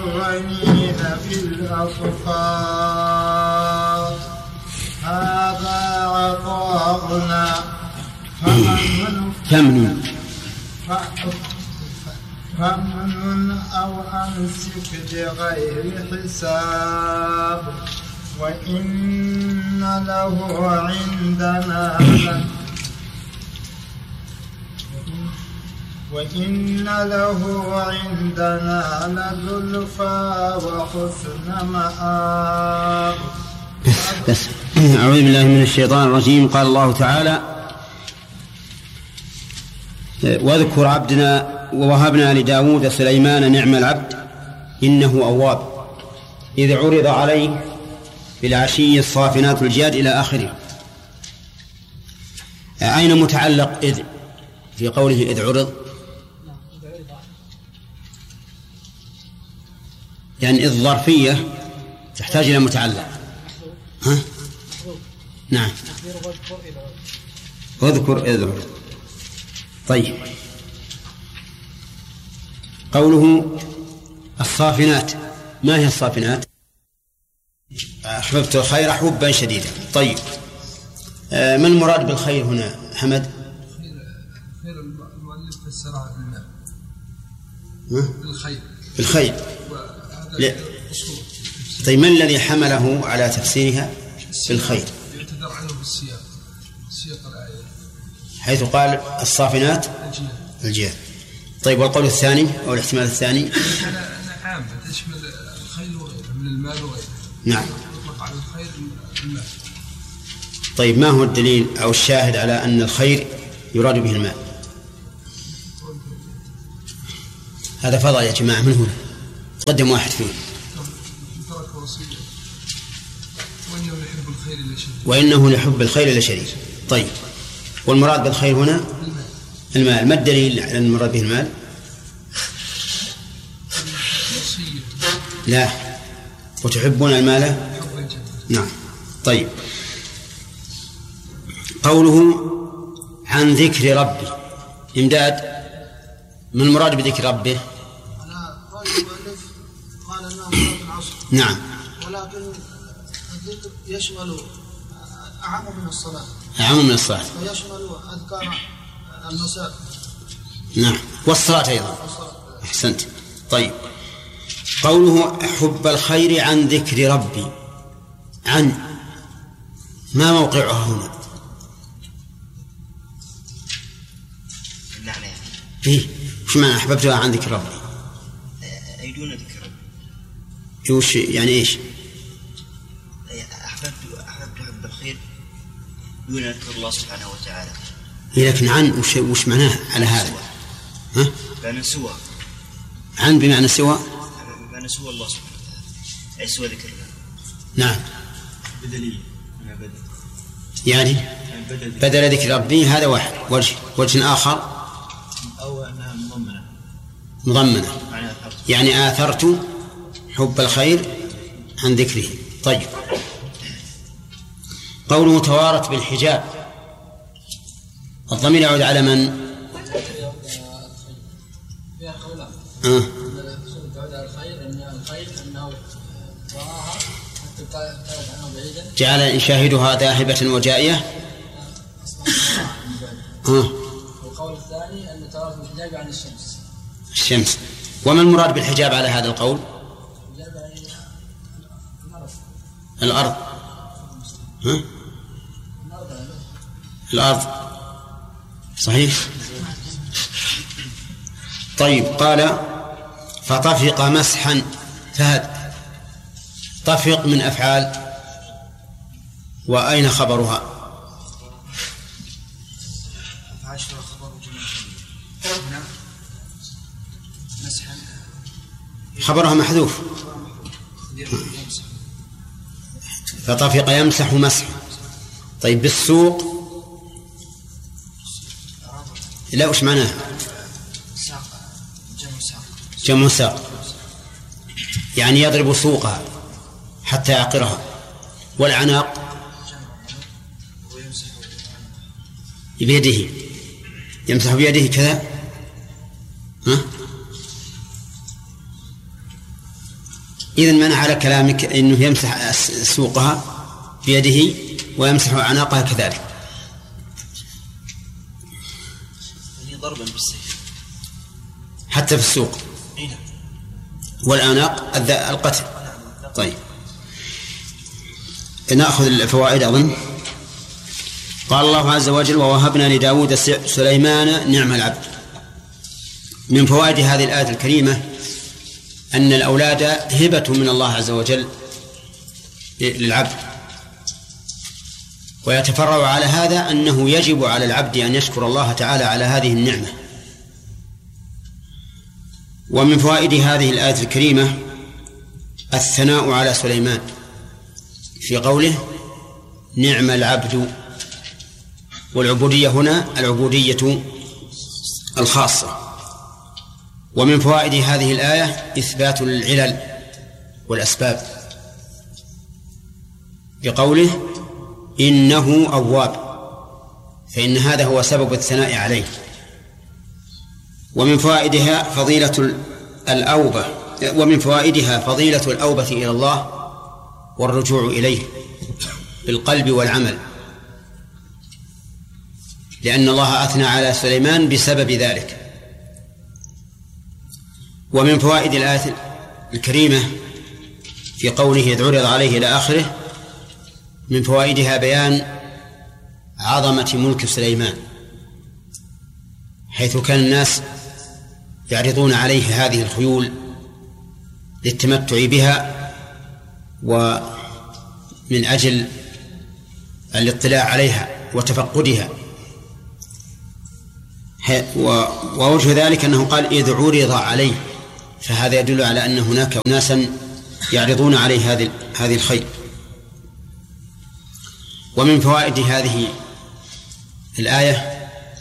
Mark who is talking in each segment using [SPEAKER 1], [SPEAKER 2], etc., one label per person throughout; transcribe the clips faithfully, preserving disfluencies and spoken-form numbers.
[SPEAKER 1] الأولين في الأصفاد هذا عطاؤنا
[SPEAKER 2] فمن
[SPEAKER 1] فمن أو أمسك بغير حساب وإن له عندنا وإن له عندنا لزلفى وحسن مآب.
[SPEAKER 2] بس أعوذ بالله من الشيطان الرجيم. قال الله تعالى: واذكر عبدنا ووهبنا لداود سليمان نعم العبد إنه أواب إذ عرض عليه بالعشي الصافنات الجياد إلى آخره. أين متعلق إذ في قوله إذ عرض؟ يعني إذ ظرفية تحتاج إلى متعلق. ها؟ نعم. اذكر إذ عرض. طيب، قوله الصافنات، ما هي الصافنات؟ أحببت الخير حبا شديدا. طيب، آه ما المراد بالخير هنا حمد؟
[SPEAKER 3] خير المؤلف فسرها بالماء بالخير
[SPEAKER 2] بالخير. لا. طيب، من الذي حمله على تفسيرها بالخير؟
[SPEAKER 3] يعتذر عنه بالسياق، سياق الآية،
[SPEAKER 2] حيث قال الصافنات الجياد. طيب، والقول الثاني أو الاحتمال الثاني؟
[SPEAKER 3] عام تشمل الخير وغيره من المال وغيره.
[SPEAKER 2] نعم.
[SPEAKER 3] يطلق على الخير المال.
[SPEAKER 2] طيب، ما هو الدليل أو الشاهد على أن الخير يراد به المال؟ هذا فضل يا جماعة، من هنا قدم واحد فيه.
[SPEAKER 3] ترك وصية وإنه لحب الخير لشديد.
[SPEAKER 2] وإنه لحب الخير لشديد. طيب، والمراد بالخير هنا المال. ما الدليل على المراد به المال؟ لا، وتحبون المال. نعم. طيب، قوله عن ذكر ربي إمداد، من المراد بذكر ربه؟
[SPEAKER 4] قال انه مراد العصر.
[SPEAKER 2] نعم.
[SPEAKER 4] ولكن الذكر يشمل اعم من الصلاه.
[SPEAKER 2] اعم من الصلاه.
[SPEAKER 4] ويشمل اذكار المساء.
[SPEAKER 2] نعم، والصلاه ايضا. احسنت. طيب، قوله حب الخير عن ذكر ربي، عن ما موقعها هنا؟
[SPEAKER 5] المعنى يعني
[SPEAKER 2] ايه، وش معنى احببتها عن ذكر ربي؟
[SPEAKER 5] اي دون ذكر ربي.
[SPEAKER 2] وش يعني ايش؟
[SPEAKER 5] احببت احببت حب الخير دون ذكر الله سبحانه وتعالى.
[SPEAKER 2] إيه، لكن عن وش وش معناه على هذا؟ ها؟
[SPEAKER 5] بمعنى سوى.
[SPEAKER 2] عن بمعنى سوى؟
[SPEAKER 5] بمعنى سوى الله سبحانه وتعالى، أي سوى ذكر الله.
[SPEAKER 2] نعم.
[SPEAKER 5] بدليل بدل.
[SPEAKER 2] يعني بدل, بدل ذكر ربي، هذا واحد وجه. وجه آخر
[SPEAKER 5] أو أنها مضمنة.
[SPEAKER 2] مضمنة يعني آثرت حب الخير عن ذكره. طيب، قوله توارت بالحجاب، الضمير يعود على من؟ آه. جعل يشاهدها ذاهبة وجائية. آه.
[SPEAKER 6] والقول الثاني أن توارت بالحجاب عن الشمس.
[SPEAKER 2] الشمس. وما المراد بالحجاب على هذا القول؟ الأرض. ها؟ الأرض صحيح. طيب، قال فطفق مسحا. فهد، طفق من أفعال، وأين خبرها؟ خبرها محذوف. فطفق يمسح مسح. طيب، بالسوق لا، وش معناه؟ جمع ساق، يعني يضرب سوقها حتى يعقرها. والعناق بيده، يمسح بيده كذا. ها؟ إذن منع على كلامك أنه يمسح سوقها بيده ويمسح عناقها كذلك.
[SPEAKER 5] ضربا بالسيف
[SPEAKER 2] حتى في السوق والأعناق القتل. طيب نأخذ الفوائد أظن. قال الله عز وجل: ووهبنا لداود سليمان نعم العبد. من فوائد هذه الآية الكريمة أن الأولاد هبة من الله عز وجل للعبد، ويتفرع على هذا أنه يجب على العبد أن يشكر الله تعالى على هذه النعمة. ومن فوائد هذه الآية الكريمة الثناء على سليمان في قوله نعم العبد، والعبودية هنا العبودية الخاصة. ومن فوائد هذه الآية إثبات العلل والأسباب بقوله إنه أواب، فإن هذا هو سبب الثناء عليه. ومن فوائدها فضيلة الأوبة ومن فوائدها فضيلة الأوبة إلى الله والرجوع إليه بالقلب والعمل، لأن الله أثنى على سليمان بسبب ذلك. ومن فوائد الآية الكريمة في قوله إذ عرض عليه إلى آخره من فوائدها بيان عظمة ملك سليمان، حيث كان الناس يعرضون عليه هذه الخيول للتمتع بها ومن أجل الاطلاع عليها وتفقدها. ووجه ذلك أنه قال إذ عرض عليه، فهذا يدل على أن هناك ناسا يعرضون عليه هذه هذه الخيل. ومن فوائد هذه الآية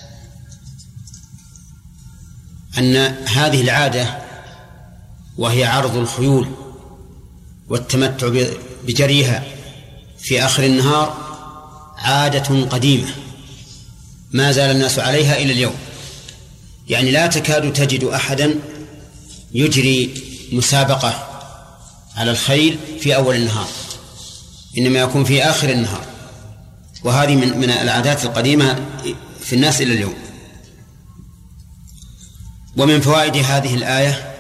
[SPEAKER 2] أن هذه العادة وهي عرض الخيول والتمتع بجريها في آخر النهار عادة قديمة ما زال الناس عليها إلى اليوم. يعني لا تكاد تجد أحدا يجري مسابقة على الخيل في أول النهار، إنما يكون في آخر النهار، وهذه من من العادات القديمة في الناس إلى اليوم. ومن فوائد هذه الآية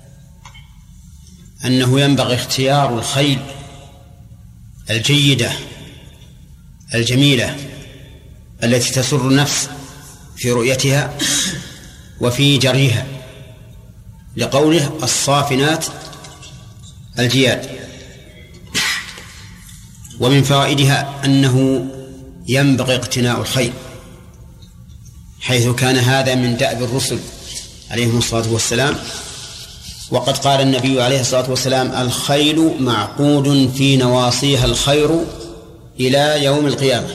[SPEAKER 2] أنه ينبغي اختيار الخيل الجيدة الجميلة التي تسر النفس في رؤيتها وفي جريها، لقوله الصافنات الجياد. ومن فوائدها أنه ينبغي اقتناء الخيل، حيث كان هذا من دأب الرسل عليهم الصلاة والسلام. وقد قال النبي عليه الصلاة والسلام الخيل معقود في نواصيها الخير إلى يوم القيامة.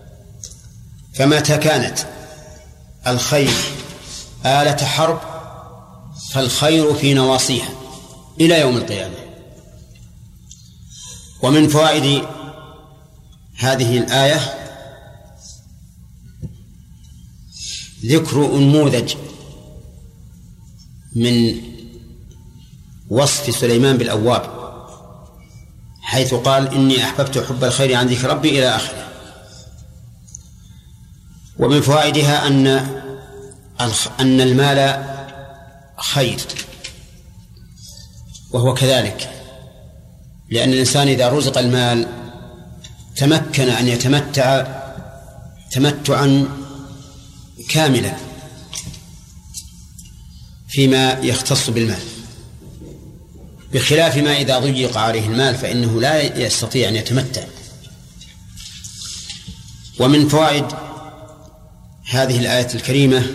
[SPEAKER 2] فمتى كانت الخيل آلة حرب فالخير في نواصيها إلى يوم القيامة. ومن فوائد هذه الآية ذكر أنموذج من وصف سليمان بالأواب، حيث قال إني أحببت حب الخير عن ذكر ربي إلى آخره. ومن فوائدها أن أن المال خير، وهو كذلك، لأن الإنسان إذا رزق المال تمكن أن يتمتع تمتعا كاملا فيما يختص بالمال، بخلاف ما إذا ضيق عليه المال فإنه لا يستطيع أن يتمتع. ومن فوائد هذه الآية الكريمة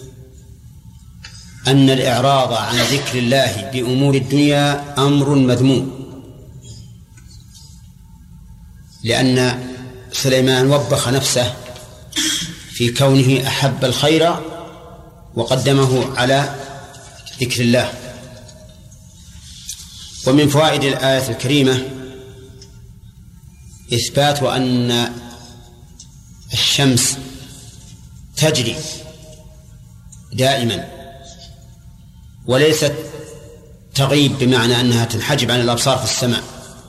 [SPEAKER 2] أن الإعراض عن ذكر الله بأمور الدنيا أمر مذموم، لأن سليمان وبخ نفسه في كونه أحب الخير وقدمه على ذكر الله. ومن فوائد الآية الكريمة إثبات أن الشمس تجري دائما وليست تغيب بمعنى أنها تنحجب عن الأبصار في السماء،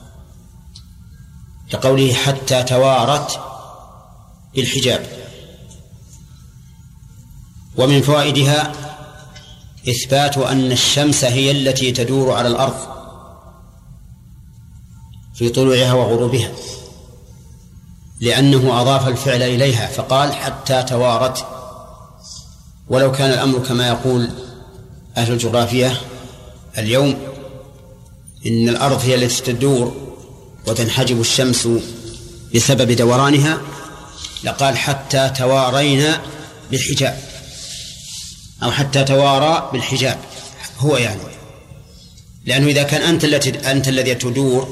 [SPEAKER 2] كقوله حتى توارت بالحجاب. ومن فوائدها إثبات أن الشمس هي التي تدور على الأرض في طلوعها وغروبها، لأنه أضاف الفعل إليها فقال حتى توارت. ولو كان الأمر كما يقول أهل الجغرافية اليوم إن الأرض هي التي تدور وتنحجب الشمس بسبب دورانها لقال حتى توارينا بالحجاب أو حتى توارى بالحجاب، هو يعني لأنه إذا كان أنت التي أنت الذي تدور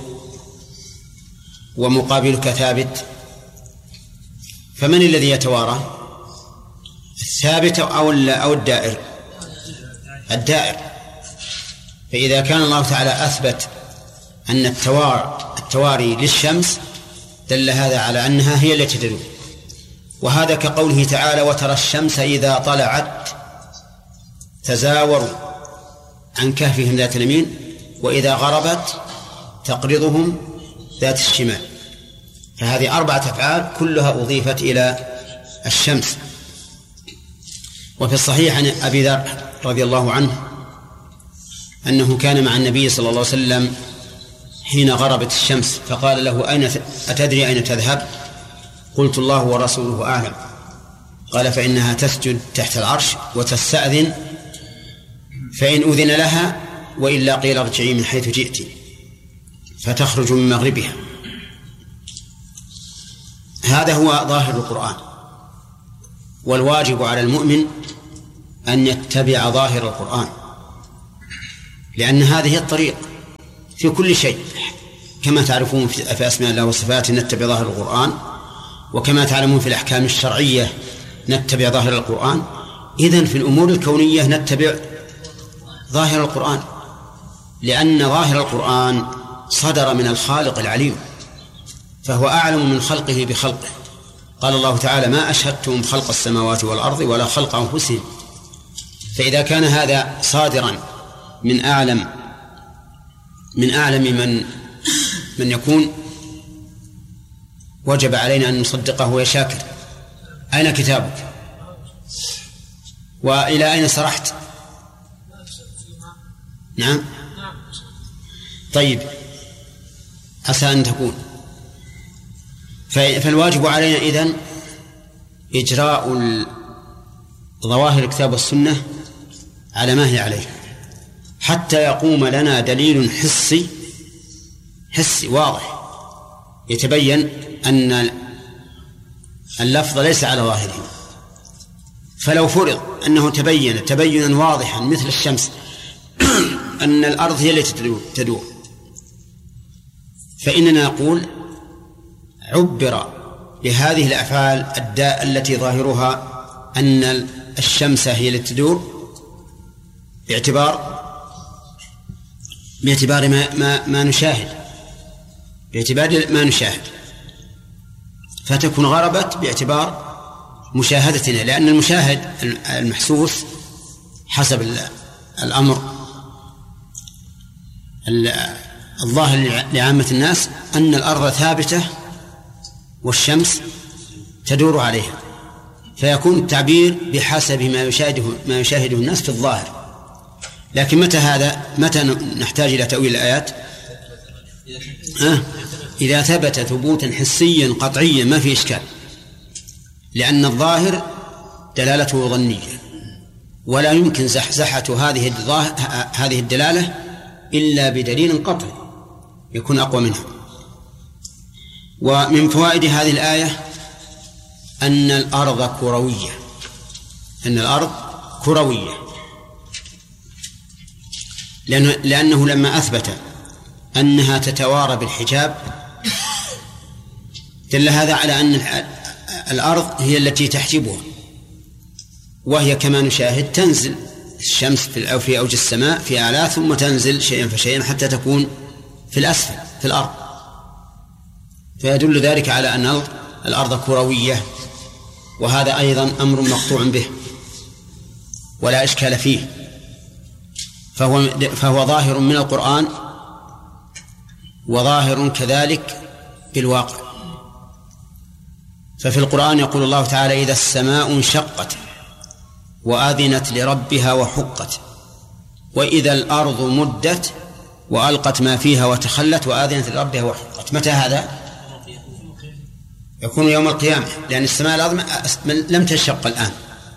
[SPEAKER 2] ومقابلك ثابت فمن الذي يتوارى؟ الثابت أو أو الدائر؟ الدائر. فإذا كان الله تعالى أثبت أن التوار التواري للشمس دل هذا على أنها هي التي تدور. وهذا كقوله تعالى وترى الشمس إذا طلعت تزاوروا عن كهفهم ذات اليمين وإذا غربت تقرضهم ذات الشمال. فهذه أربعة أفعال كلها أضيفت إلى الشمس. وفي الصحيح عن أبي ذر رضي الله عنه أنه كان مع النبي صلى الله عليه وسلم حين غربت الشمس فقال له أين أتدري أين تذهب؟ قلت الله ورسوله أعلم. قال فإنها تسجد تحت العرش وتستأذن فإن أذن لها وإلا قيل ارجعي من حيث جئت فتخرج من مغربها. هذا هو ظاهر القرآن، والواجب على المؤمن أن يتبع ظاهر القرآن، لأن هذه الطريق في كل شيء. كما تعرفون في أسماء الله وصفاته نتبع ظاهر القرآن، وكما تعلمون في الأحكام الشرعية نتبع ظاهر القرآن. إذن في الأمور الكونية نتبع ظاهر القرآن، لأن ظاهر القرآن صدر من الخالق العليم، فهو أعلم من خلقه بخلقه. قال الله تعالى ما أشهدتم خلق السماوات والأرض ولا خلق أنفسهم. فإذا كان هذا صادرا من أعلم من أعلم من من يكون وجب علينا أن نصدقه ويا شاكر. أين كتابك؟ وإلى أين سرحت؟ نعم طيب عسى أن تكون. فالواجب علينا إذن إجراء ظواهر الكتاب والسنة على ما هي عليه حتى يقوم لنا دليل حسي حسي واضح يتبين أن اللفظ ليس على ظاهره. فلو فرض أنه تبين تبينا واضحا مثل الشمس أن الأرض هي التي تدور فإننا نقول عبر بهذه الأفعال الداء التي ظاهرها أن الشمس هي التي تدور باعتبار باعتبار ما, ما, ما نشاهد باعتبار ما نشاهد فتكون غربت باعتبار مشاهدتنا، لأن المشاهد المحسوس حسب الأمر الظاهر لعامة الناس أن الأرض ثابتة والشمس تدور عليها، فيكون التعبير بحسب ما يشاهده ما يشاهده الناس في الظاهر. لكن متى هذا متى نحتاج إلى تأويل الآيات؟ أه؟ إذا ثبت ثبوتا حسيا قطعيا ما في إشكال، لأن الظاهر دلالته ظنية ولا يمكن زحزحة هذه هذه الدلالة إلا بدليل قطعي يكون أقوى منها. ومن فوائد هذه الآية أن الأرض كروية أن الأرض كروية لأنه, لأنه لما أثبت أنها تتوارى بالحجاب دل هذا على أن الأرض هي التي تحجبها، وهي كما نشاهد تنزل الشمس في في أوج السماء في أعلى ثم تنزل شيئا فشيئا حتى تكون في الأسفل في الأرض، فيدل ذلك على أن الأرض كروية، وهذا أيضا أمر مقطوع به ولا إشكال فيه. فهو, فهو ظاهر من القرآن وظاهر كذلك بالواقع. ففي القرآن يقول الله تعالى: إذا السماء انشقت وآذنت لربها وحقت، وإذا الأرض مدت وألقت ما فيها وتخلت وآذنت لربها وحقت. متى هذا؟ يكون يوم القيامة، لأن السماء الأرض لم تنشق الآن.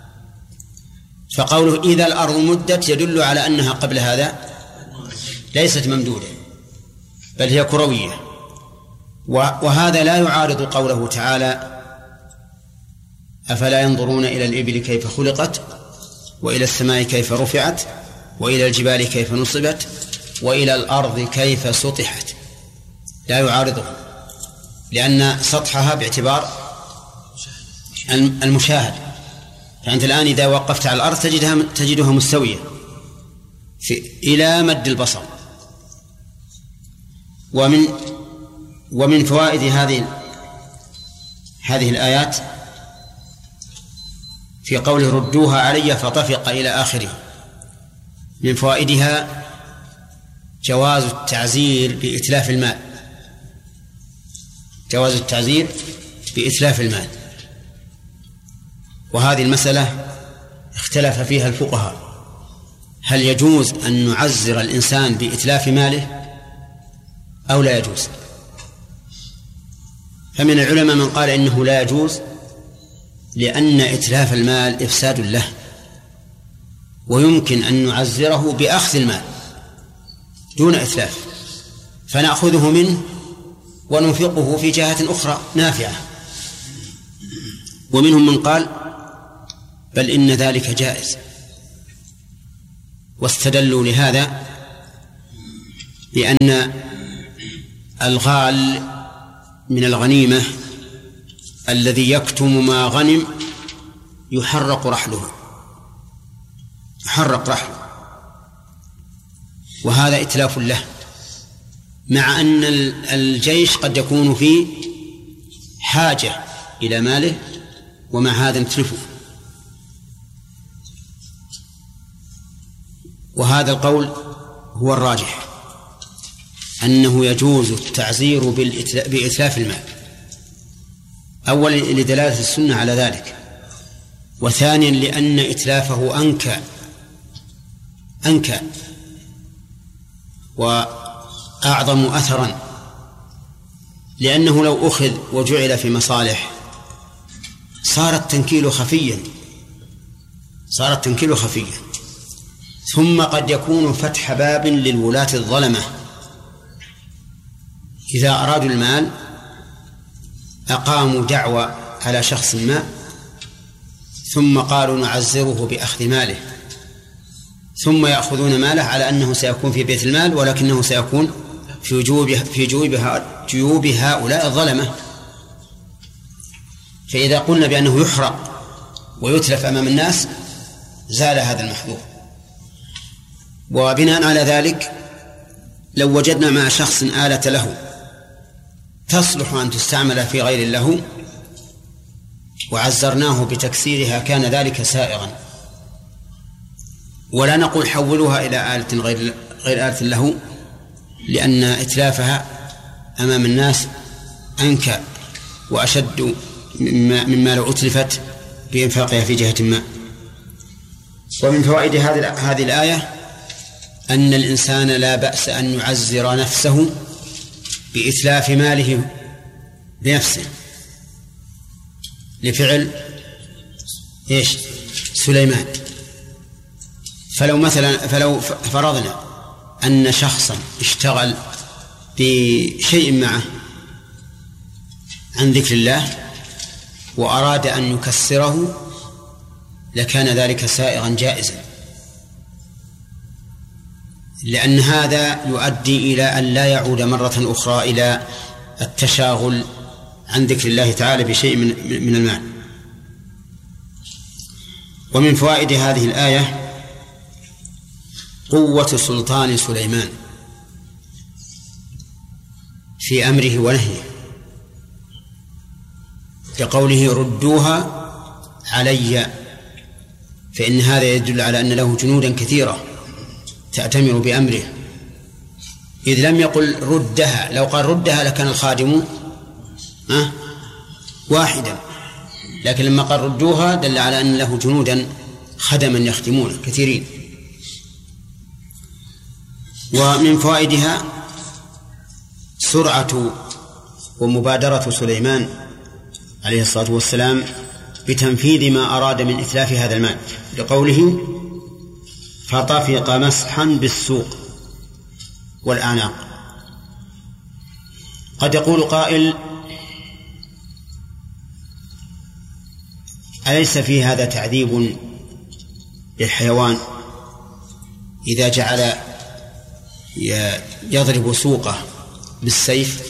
[SPEAKER 2] فقوله إذا الأرض مدت يدل على أنها قبل هذا ليست ممدودة بل هي كروية. وهذا لا يعارض قوله تعالى: أفلا ينظرون إلى الإبل كيف خلقت وإلى السماء كيف رفعت وإلى الجبال كيف نصبت وإلى الأرض كيف سطحت. لا يعارضه، لأن سطحها باعتبار المشاهد. فأنت الآن إذا وقفت على الأرض تجدها, تجدها مستوية في إلى مد البصر. ومن ومن فوائد هذه هذه الآيات في قوله: ردوها علي فطفق إلى آخره، من فوائدها جواز التعزير بإتلاف المال، جواز التعزير بإتلاف المال. وهذه المسألة اختلف فيها الفقهاء، هل يجوز أن نعزر الإنسان بإتلاف ماله أو لا يجوز؟ فمن العلماء من قال إنه لا يجوز، لأن إتلاف المال إفساد له، ويمكن أن نعزره بأخذ المال دون إتلاف، فنأخذه منه وننفقه في جهة أخرى نافعة. ومنهم من قال بل إن ذلك جائز، واستدلوا لهذا بأن الغال من الغنيمة الذي يكتم ما غنم يحرق رحله يحرق رحله وهذا إتلاف له، مع أن الجيش قد يكون في حاجة إلى ماله ومع هذا نتلفه. وهذا القول هو الراجح، أنه يجوز التعزير بإتلاف المال، أولا لدلالة السنة على ذلك، وثانيا لأن إتلافه أنكى أنكى وأعظم أثرا، لأنه لو أخذ وجعل في مصالح صار التنكيل خفيا صار التنكيل خفيا ثم قد يكون فتح باب للولاة الظلمة، إذا أرادوا المال أقاموا دعوى على شخص ما ثم قالوا نعزره بأخذ ماله، ثم يأخذون ماله على أنه سيكون في بيت المال ولكنه سيكون في جيوب في جيوب هؤلاء الظلمة. فإذا قلنا بأنه يحرق ويتلف أمام الناس زال هذا المحذور. وبناء على ذلك لو وجدنا مع شخص آلة له تصلح أن تستعمل في غير له وعزرناه بتكسيرها كان ذلك سائغا، ولا نقول حولوها إلى آلة غير غير آلة له، لأن إتلافها أمام الناس أنكى وأشد مما, مما لو أتلفت بإنفاقها في جهة ما. ومن فوائد هذه الآية أن الإنسان لا بأس أن يعزر نفسه بإتلاف ماله بنفسه، لفعل إيش سليمان. فلو مثلا فلو فرضنا أن شخصا اشتغل بشيء معه عن ذكر الله وأراد أن يكسره لكان ذلك سائغا جائزا، لأن هذا يؤدي إلى أن لا يعود مرة أخرى إلى التشاغل عن ذكر الله تعالى بشيء من من المال. ومن فوائد هذه الآية قوة سلطان سليمان في أمره ونهيه، كقوله ردوها علي، فإن هذا يدل على أن له جنودا كثيرة تأتمر بأمره، إذ لم يقل ردها. لو قال ردها لكان الخادم أه؟ واحدا، لكن لما قال ردوها دل على أن له جنودا خدما يخدمونه كثيرين. ومن فوائدها سرعة ومبادرة سليمان عليه الصلاة والسلام بتنفيذ ما أراد من إتلاف هذا المال، لقوله فطفق مسحا بالسوق والأعناق. قد يقول قائل أليس في هذا تعذيب للحيوان إذا جعل يضرب سوقه بالسيف؟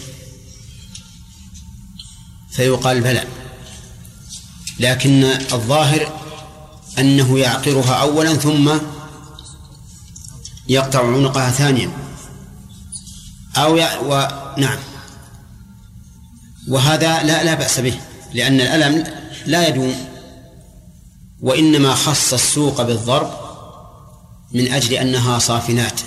[SPEAKER 2] فيقال بلى، لكن الظاهر أنه يعقرها أولا ثم يقطع عنقها ثانيا، أو ي... و... نعم، وهذا لا لا بأس به، لأن الألم لا يدوم، وإنما خص السوق بالضرب من أجل أنها صافنات،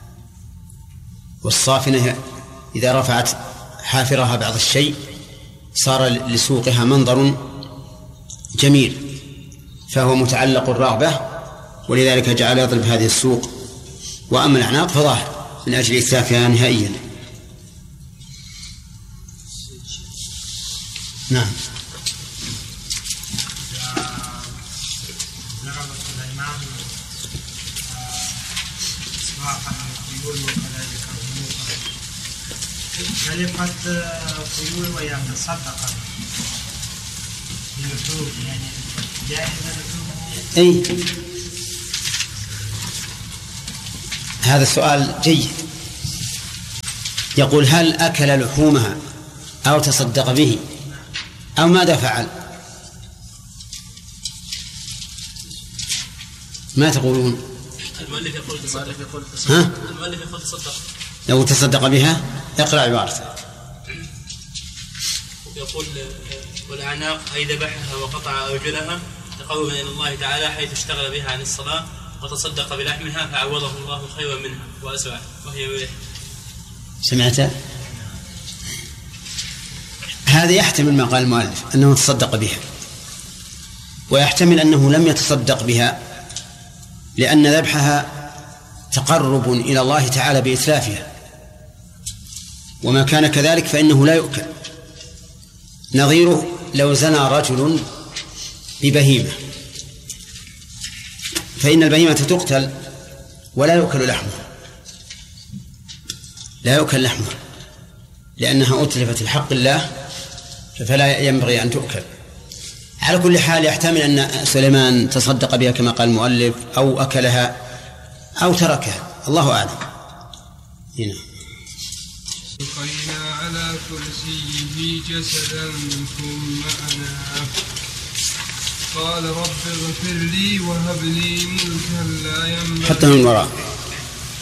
[SPEAKER 2] والصافنة إذا رفعت حافرها بعض الشيء صار لسوقها منظر جميل، فهو متعلق الرغبة، ولذلك جعل يضرب هذه السوق. وأما الأعناق فظاهر من أجل إتلافها نهائيا. نعم.
[SPEAKER 1] كلمة خيول ويعني صدقة اللحوم يعني جائزة اللحوم.
[SPEAKER 2] أي هذا السؤال جيد. يقول هل أكل لحومها أو تصدق به أو ماذا فعل؟ ما تقولون؟
[SPEAKER 6] المؤلف يقول تصدق.
[SPEAKER 2] ها؟
[SPEAKER 6] المؤلف يقول تصدق.
[SPEAKER 2] لو تصدق بها اقرأ عبارته.
[SPEAKER 6] يقول والأعناق أي ذبحها وقطع أرجلها تقربا إلى الله تعالى حيث اشتغل بها عن الصلاة، وتصدق بلحمها فعوضه الله خيرا منها وأسرع وهي بريح.
[SPEAKER 2] سمعت؟ هذا يحتمل ما قال المؤلف أنه تصدق بها، ويحتمل أنه لم يتصدق بها لأن ذبحها تقرب إلى الله تعالى بإتلافها، وما كان كذلك فإنه لا يؤكل. نظيره لو زنى رجل ببهيمة فإن البهيمة تقتل ولا يؤكل لحمها، لا يؤكل لحمها لأنها أتلفت الحق الله، فلا ينبغي أن تؤكل. على كل حال يحتمل أن سليمان تصدق بها كما قال المؤلف أو أكلها أو تركها، الله أعلم. هنا
[SPEAKER 3] بقينا على كرسيه جسدا ثم أناب قال رب اغفر لي وهب لي ملكا لا ينبغي.
[SPEAKER 2] حتى من وراء